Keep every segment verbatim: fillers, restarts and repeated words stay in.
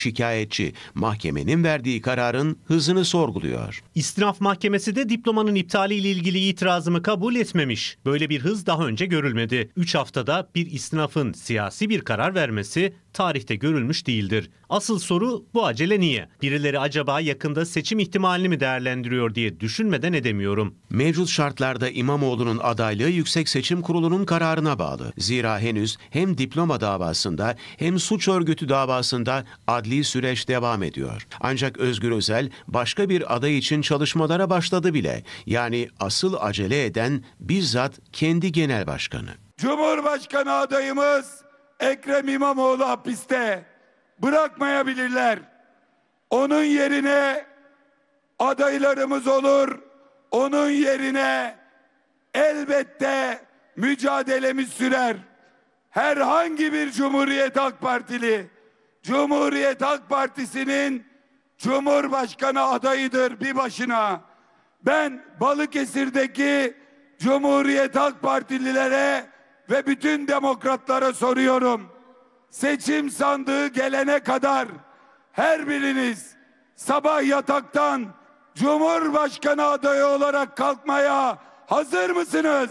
Şikayetçi, mahkemenin verdiği kararın hızını sorguluyor. İstinaf Mahkemesi de diplomanın iptaliyle ilgili itirazımı kabul etmemiş. Böyle bir hız daha önce görülmedi. üç haftada bir istinafın siyasi bir karar vermesi tarihte görülmüş değildir. Asıl soru bu acele niye? Birileri acaba yakında seçim ihtimalini mi değerlendiriyor diye düşünmeden edemiyorum. Mevcut şartlarda İmamoğlu'nun adaylığı Yüksek Seçim Kurulu'nun kararına bağlı. Zira henüz hem diploma davasında hem suç örgütü davasında adli süreç devam ediyor. Ancak Özgür Özel başka bir aday için çalışmalara başladı bile. Yani asıl acele eden bizzat kendi genel başkanı. Cumhurbaşkanı adayımız Ekrem İmamoğlu hapiste. Bırakmayabilirler. Onun yerine adaylarımız olur. Onun yerine elbette mücadelemiz sürer. Herhangi bir Cumhuriyet Halk Partili, Cumhuriyet Halk Partisi'nin Cumhurbaşkanı adayıdır bir başına. Ben Balıkesir'deki Cumhuriyet Halk Partililere ve bütün demokratlara soruyorum. Seçim sandığı gelene kadar her biriniz sabah yataktan Cumhurbaşkanı adayı olarak kalkmaya hazır mısınız?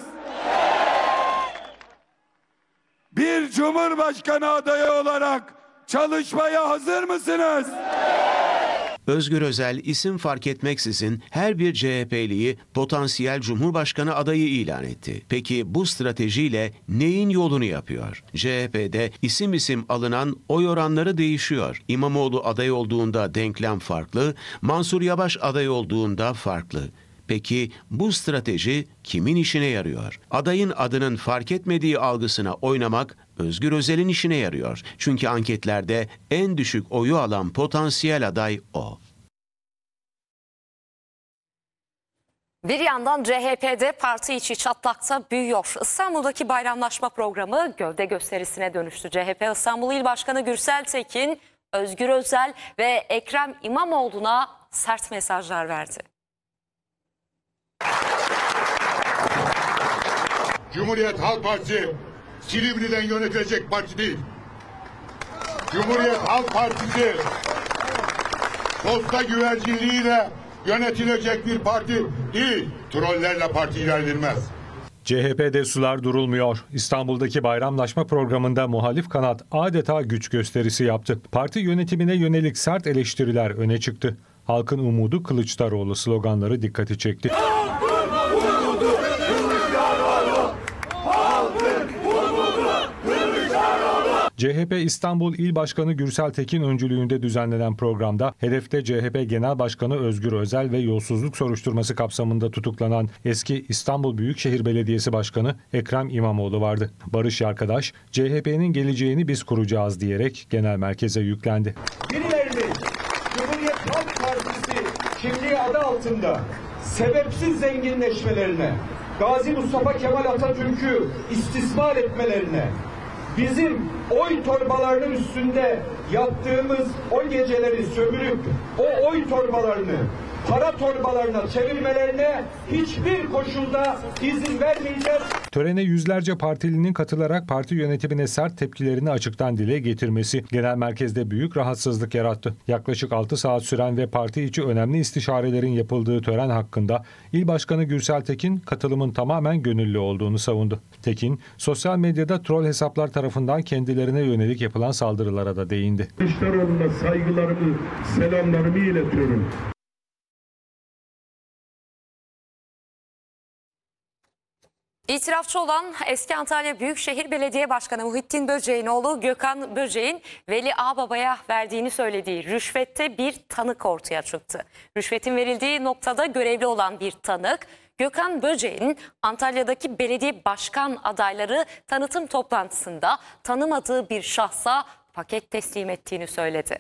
Bir Cumhurbaşkanı adayı olarak çalışmaya hazır mısınız? Özgür Özel isim fark etmeksizin her bir C H P'liyi potansiyel Cumhurbaşkanı adayı ilan etti. Peki bu stratejiyle neyin yolunu yapıyor? C H P'de isim isim alınan oy oranları değişiyor. İmamoğlu aday olduğunda denklem farklı, Mansur Yavaş aday olduğunda farklı. Peki bu strateji kimin işine yarıyor? Adayın adının fark etmediği algısına oynamak Özgür Özel'in işine yarıyor. Çünkü anketlerde en düşük oyu alan potansiyel aday o. Bir yandan C H P'de parti içi çatlakta büyüyor. İstanbul'daki bayramlaşma programı gövde gösterisine dönüştü. C H P İstanbul İl Başkanı Gürsel Tekin, Özgür Özel ve Ekrem İmamoğlu'na sert mesajlar verdi. Cumhuriyet Halk Partisi Silivri'den yönetilecek parti değil. Cumhuriyet Halk Partisi posta güvercinliğiyle yönetilecek bir parti değil. Trollerle parti ilerlenmez. C H P'de sular durulmuyor. İstanbul'daki bayramlaşma programında muhalif kanat adeta güç gösterisi yaptı. Parti yönetimine yönelik sert eleştiriler öne çıktı. Halkın umudu Kılıçdaroğlu sloganları dikkati çekti. C H P İstanbul İl Başkanı Gürsel Tekin öncülüğünde düzenlenen programda hedefte C H P Genel Başkanı Özgür Özel ve yolsuzluk soruşturması kapsamında tutuklanan eski İstanbul Büyükşehir Belediyesi Başkanı Ekrem İmamoğlu vardı. Barış Yarkadaş, C H P'nin geleceğini biz kuracağız diyerek genel merkeze yüklendi. Birilerinin Cumhuriyet Halk Partisi kimliği adı altında sebepsiz zenginleşmelerine, Gazi Mustafa Kemal Atatürk'ü istismar etmelerine, bizim oy torbalarının üstünde yaptığımız o geceleri sömürüp o oy torbalarını para torbalarına çevirmelerine hiçbir koşulda izin vermeyeceğiz. Törene yüzlerce partilinin katılarak parti yönetimine sert tepkilerini açıktan dile getirmesi genel merkezde büyük rahatsızlık yarattı. Yaklaşık altı saat süren ve parti içi önemli istişarelerin yapıldığı tören hakkında İl Başkanı Gürsel Tekin katılımın tamamen gönüllü olduğunu savundu. Tekin, sosyal medyada troll hesaplar tarafından kendilerine yönelik yapılan saldırılara da değindi. Kılıçdaroğlu'na saygılarımı, selamlarımı iletiyorum. İtirafçı olan eski Antalya Büyükşehir Belediye Başkanı Muhittin Böceğin oğlu Gökhan Böceğin, Veli Ağbaba'ya verdiğini söylediği rüşvette bir tanık ortaya çıktı. Rüşvetin verildiği noktada görevli olan bir tanık, Gökhan Böceğin Antalya'daki belediye başkan adayları tanıtım toplantısında tanımadığı bir şahsa paket teslim ettiğini söyledi.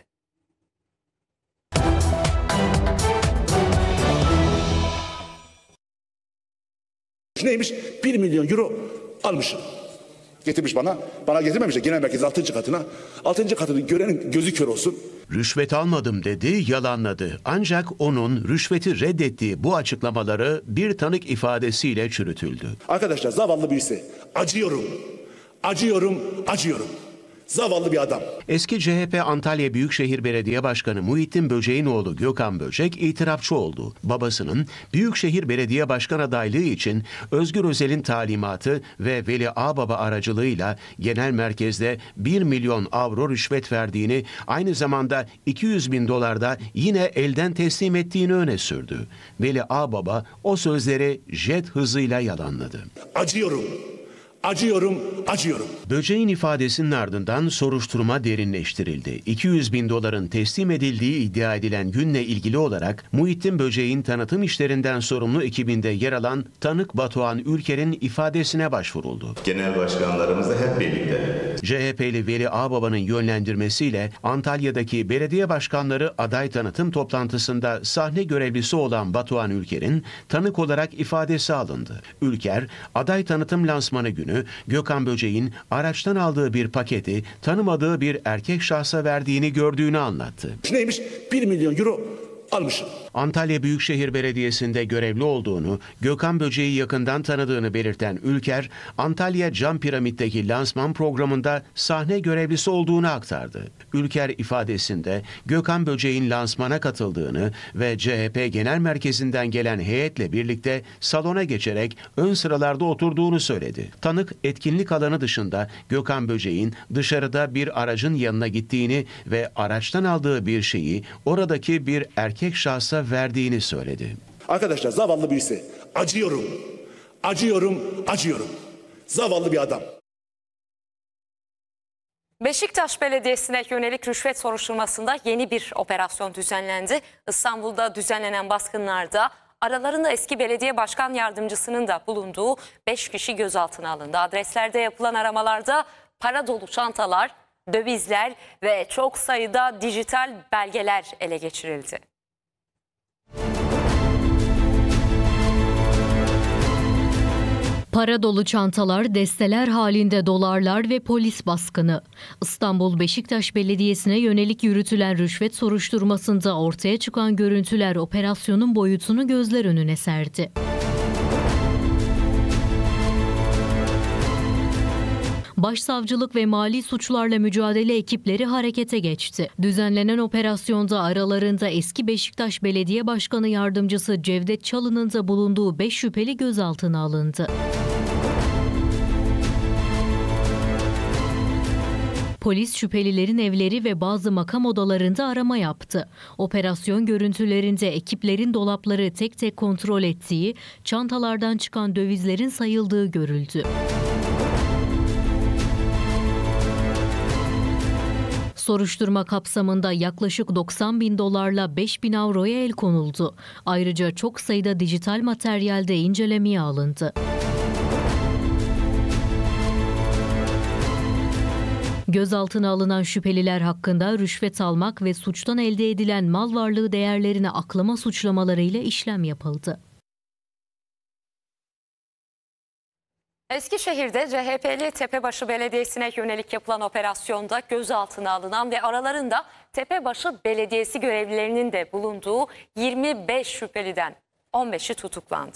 Neymiş? Bir milyon euro almış. Getirmiş bana. Bana getirmemiş de genel merkez altıncı katına. altıncı katını görenin gözü kör olsun. Rüşvet almadım dedi, yalanladı. Ancak onun rüşveti reddettiği bu açıklamaları bir tanık ifadesiyle çürütüldü. Arkadaşlar zavallı birisi. Acıyorum. Acıyorum. Acıyorum. Zavallı bir adam. Eski C H P Antalya Büyükşehir Belediye Başkanı Muhittin Böcek'in oğlu Gökhan Böcek itirafçı oldu. Babasının Büyükşehir Belediye Başkan adaylığı için Özgür Özel'in talimatı ve Veli Ağbaba aracılığıyla genel merkezde bir milyon avro rüşvet verdiğini, aynı zamanda iki yüz bin dolarda yine elden teslim ettiğini öne sürdü. Veli Ağbaba o sözleri jet hızıyla yalanladı. Acıyorum. Acıyorum, acıyorum. Böcek'in ifadesinin ardından soruşturma derinleştirildi. iki yüz bin doların teslim edildiği iddia edilen günle ilgili olarak Muhittin Böcek'in tanıtım işlerinden sorumlu ekibinde yer alan tanık Batuhan Ülker'in ifadesine başvuruldu. Genel başkanlarımızla hep birlikte. C H P'li Veli Ağbaba'nın yönlendirmesiyle Antalya'daki belediye başkanları aday tanıtım toplantısında sahne görevlisi olan Batuhan Ülker'in tanık olarak ifadesi alındı. Ülker, aday tanıtım lansmanı günü Gökhan Böcek'in araçtan aldığı bir paketi tanımadığı bir erkek şahsa verdiğini gördüğünü anlattı. Neymiş? bir milyon euro almışım. Antalya Büyükşehir Belediyesi'nde görevli olduğunu, Gökhan Böcek'i yakından tanıdığını belirten Ülker, Antalya Cam Piramit'teki lansman programında sahne görevlisi olduğunu aktardı. Ülker ifadesinde Gökhan Böcek'in lansmana katıldığını ve C H P Genel Merkezi'nden gelen heyetle birlikte salona geçerek ön sıralarda oturduğunu söyledi. Tanık etkinlik alanı dışında Gökhan Böcek'in dışarıda bir aracın yanına gittiğini ve araçtan aldığı bir şeyi oradaki bir erkek şahsa verdiğini söyledi. Arkadaşlar, zavallı birisi. Acıyorum. Acıyorum, acıyorum. Zavallı bir adam. Beşiktaş Belediyesi'ne yönelik rüşvet soruşturmasında yeni bir operasyon düzenlendi. İstanbul'da düzenlenen baskınlarda aralarında eski belediye başkan yardımcısının da bulunduğu beş kişi gözaltına alındı. Adreslerde yapılan aramalarda para dolu çantalar, dövizler ve çok sayıda dijital belgeler ele geçirildi. Para dolu çantalar, desteler halinde dolarlar ve polis baskını. İstanbul Beşiktaş Belediyesi'ne yönelik yürütülen rüşvet soruşturmasında ortaya çıkan görüntüler operasyonun boyutunu gözler önüne serdi. Başsavcılık ve mali suçlarla mücadele ekipleri harekete geçti. Düzenlenen operasyonda aralarında eski Beşiktaş Belediye Başkanı Yardımcısı Cevdet Çalık'ın da bulunduğu beş şüpheli gözaltına alındı. Polis şüphelilerin evleri ve bazı makam odalarında arama yaptı. Operasyon görüntülerinde ekiplerin dolapları tek tek kontrol ettiği, çantalardan çıkan dövizlerin sayıldığı görüldü. Soruşturma kapsamında yaklaşık doksan bin dolarla beş bin avroya el konuldu. Ayrıca çok sayıda dijital materyal de incelemeye alındı. Gözaltına alınan şüpheliler hakkında rüşvet almak ve suçtan elde edilen mal varlığı değerlerini aklama suçlamalarıyla işlem yapıldı. Eskişehir'de C H P'li Tepebaşı Belediyesi'ne yönelik yapılan operasyonda gözaltına alınan ve aralarında Tepebaşı Belediyesi görevlilerinin de bulunduğu yirmi beş şüpheliden on beşi tutuklandı.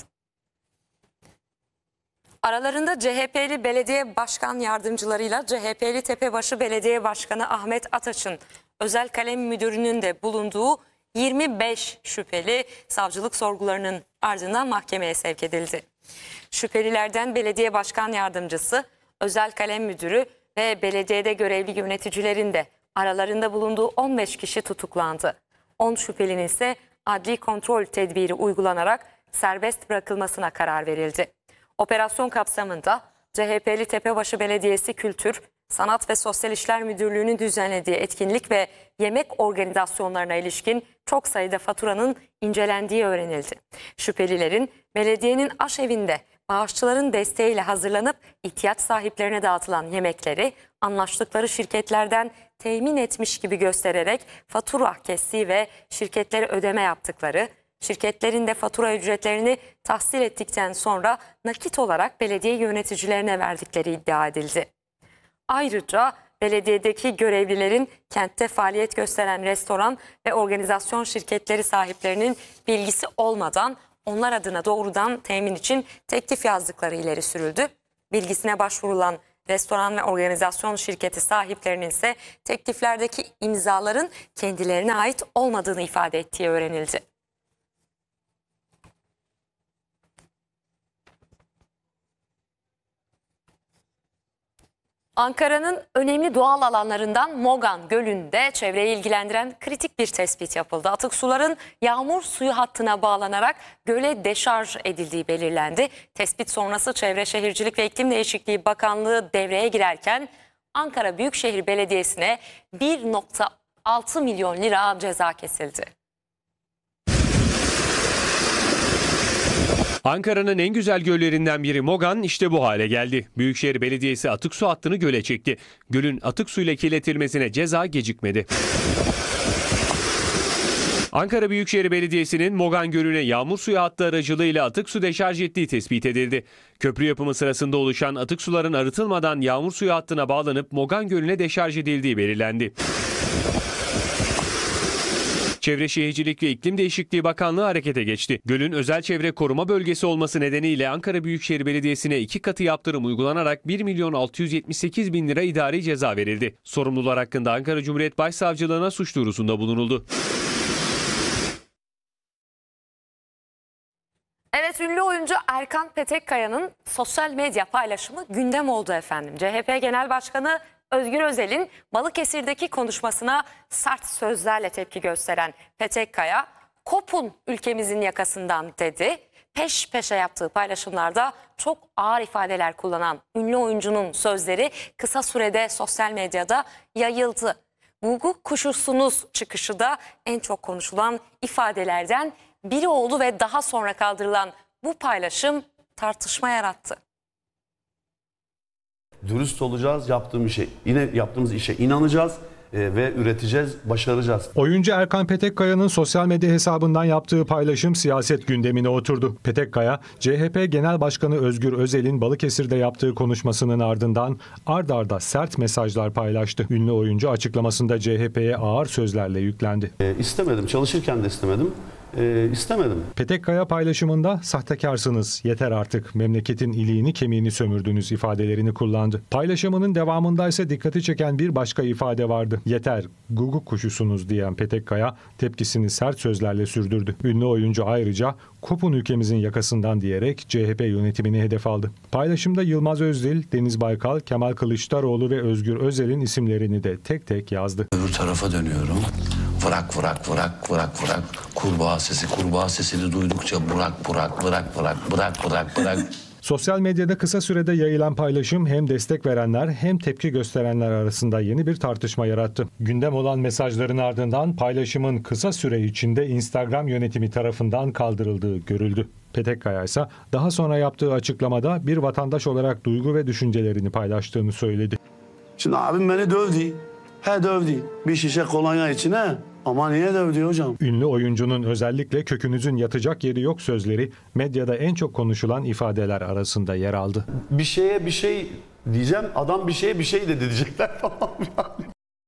Aralarında C H P'li belediye başkan yardımcılarıyla C H P'li Tepebaşı Belediye Başkanı Ahmet Ataç'ın özel kalem müdürünün de bulunduğu yirmi beş şüpheli savcılık sorgularının ardından mahkemeye sevk edildi. Şüphelilerden belediye başkan yardımcısı, özel kalem müdürü ve belediyede görevli yöneticilerin de aralarında bulunduğu on beş kişi tutuklandı. on şüphelinin ise adli kontrol tedbiri uygulanarak serbest bırakılmasına karar verildi. Operasyon kapsamında C H P'li Tepebaşı Belediyesi Kültür, Sanat ve Sosyal İşler Müdürlüğü'nün düzenlediği etkinlik ve yemek organizasyonlarına ilişkin çok sayıda faturanın incelendiği öğrenildi. Şüphelilerin belediyenin aşevinde bağışçıların desteğiyle hazırlanıp ihtiyaç sahiplerine dağıtılan yemekleri anlaştıkları şirketlerden temin etmiş gibi göstererek fatura kestiği ve şirketlere ödeme yaptıkları, şirketlerin de fatura ücretlerini tahsil ettikten sonra nakit olarak belediye yöneticilerine verdikleri iddia edildi. Ayrıca belediyedeki görevlilerin kentte faaliyet gösteren restoran ve organizasyon şirketleri sahiplerinin bilgisi olmadan onlar adına doğrudan temin için teklif yazdıkları ileri sürüldü. Bilgisine başvurulan Restoran ve organizasyon şirketi sahiplerinin ise tekliflerdeki imzaların kendilerine ait olmadığını ifade ettiği öğrenildi. Ankara'nın önemli doğal alanlarından Mogan Gölü'nde çevreyi ilgilendiren kritik bir tespit yapıldı. Atık suların yağmur suyu hattına bağlanarak göle deşarj edildiği belirlendi. Tespit sonrası Çevre Şehircilik ve İklim Değişikliği Bakanlığı devreye girerken Ankara Büyükşehir Belediyesi'ne bir virgül altı milyon lira ceza kesildi. Ankara'nın en güzel göllerinden biri Mogan işte bu hale geldi. Büyükşehir Belediyesi atık su hattını göle çekti. Gölün atık suyla kirletilmesine ceza gecikmedi. Ankara Büyükşehir Belediyesi'nin Mogan Gölü'ne yağmur suyu hattı aracılığıyla atık su deşarj ettiği tespit edildi. Köprü yapımı sırasında oluşan atık suların arıtılmadan yağmur suyu hattına bağlanıp Mogan Gölü'ne deşarj edildiği belirlendi. Çevre Şehircilik ve İklim Değişikliği Bakanlığı harekete geçti. Gölün özel çevre koruma bölgesi olması nedeniyle Ankara Büyükşehir Belediyesi'ne iki katı yaptırım uygulanarak bir milyon altı yüz yetmiş sekiz bin lira idari ceza verildi. Sorumlular hakkında Ankara Cumhuriyet Başsavcılığına suç duyurusunda bulunuldu. Evet, ünlü oyuncu Erkan Petekkaya'nın sosyal medya paylaşımı gündem oldu efendim. C H P Genel Başkanı Özgür Özel'in Balıkesir'deki konuşmasına sert sözlerle tepki gösteren Petekkaya, "Kopun ülkemizin yakasından" dedi. Peş peşe yaptığı paylaşımlarda çok ağır ifadeler kullanan ünlü oyuncunun sözleri kısa sürede sosyal medyada yayıldı. "Bulgu kuşusunuz" çıkışı da en çok konuşulan ifadelerden biri oldu ve daha sonra kaldırılan bu paylaşım tartışma yarattı. Dürüst olacağız, yaptığımız şey, yine yaptığımız işe inanacağız e, ve üreteceğiz, başaracağız. Oyuncu Erkan Petekkaya'nın sosyal medya hesabından yaptığı paylaşım siyaset gündemine oturdu. Petekkaya, C H P Genel Başkanı Özgür Özel'in Balıkesir'de yaptığı konuşmasının ardından ard arda sert mesajlar paylaştı. Ünlü oyuncu açıklamasında C H P'ye ağır sözlerle yüklendi. E, istemedim, çalışırken de istemedim. E, istemedim. Petekkaya paylaşımında "Sahtekarsınız, yeter artık, memleketin iliğini kemiğini sömürdünüz" ifadelerini kullandı. Paylaşımının devamında ise dikkati çeken bir başka ifade vardı. "Yeter, guguk kuşusunuz" diyen Petekkaya tepkisini sert sözlerle sürdürdü. Ünlü oyuncu ayrıca "Kopun ülkemizin yakasından" diyerek C H P yönetimini hedef aldı. Paylaşımda Yılmaz Özdil, Deniz Baykal, Kemal Kılıçdaroğlu ve Özgür Özel'in isimlerini de tek tek yazdı. Öbür tarafa dönüyorum. Vırak vırak vırak vırak vırak. Kurbağa sesi, kurbağa sesini duydukça bırak bırak bırak bırak bırak bırak bırak. Sosyal medyada kısa sürede yayılan paylaşım hem destek verenler hem tepki gösterenler arasında yeni bir tartışma yarattı. Gündem olan mesajların ardından paylaşımın kısa süre içinde Instagram yönetimi tarafından kaldırıldığı görüldü. Petekkaya ise daha sonra yaptığı açıklamada bir vatandaş olarak duygu ve düşüncelerini paylaştığını söyledi. Şimdi abim beni dövdü. He dövdü. Bir şişe kolonya içine. Ama niye dövdü hocam? Ünlü oyuncunun özellikle "kökünüzün yatacak yeri yok" sözleri medyada en çok konuşulan ifadeler arasında yer aldı. Bir şeye bir şey diyeceğim, adam bir şeye bir şey dedi diyecekler falan yani.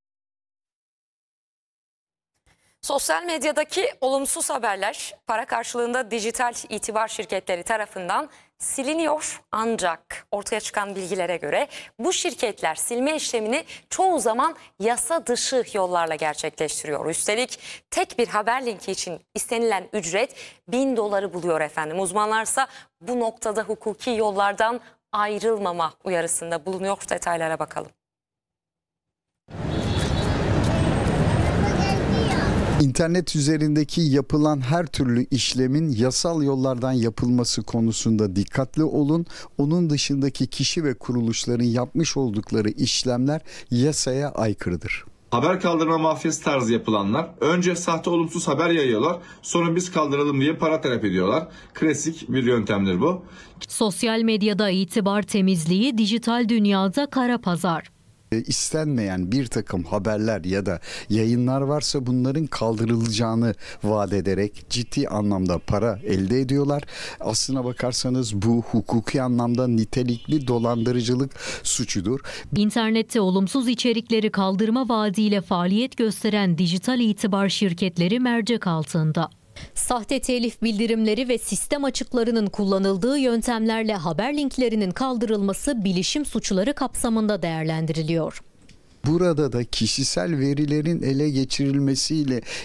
Sosyal medyadaki olumsuz haberler para karşılığında dijital itibar şirketleri tarafından siliniyor, ancak ortaya çıkan bilgilere göre bu şirketler silme işlemini çoğu zaman yasa dışı yollarla gerçekleştiriyor. Üstelik tek bir haber linki için istenilen ücret bin doları buluyor efendim. Uzmanlarsa bu noktada hukuki yollardan ayrılmama uyarısında bulunuyor. Detaylara bakalım. İnternet üzerindeki yapılan her türlü işlemin yasal yollardan yapılması konusunda dikkatli olun. Onun dışındaki kişi ve kuruluşların yapmış oldukları işlemler yasaya aykırıdır. Haber kaldırma mafyası tarzı yapılanlar önce sahte olumsuz haber yayıyorlar, sonra biz kaldıralım diye para talep ediyorlar. Klasik bir yöntemdir bu. Sosyal medyada itibar temizliği, dijital dünyada kara pazar. İstenmeyen bir takım haberler ya da yayınlar varsa bunların kaldırılacağını vaat ederek ciddi anlamda para elde ediyorlar. Aslına bakarsanız bu hukuki anlamda nitelikli dolandırıcılık suçudur. İnternette olumsuz içerikleri kaldırma vaadiyle faaliyet gösteren dijital itibar şirketleri mercek altında. Sahte telif bildirimleri ve sistem açıklarının kullanıldığı yöntemlerle haber linklerinin kaldırılması bilişim suçları kapsamında değerlendiriliyor. Burada da kişisel verilerin ele geçirilmesiyle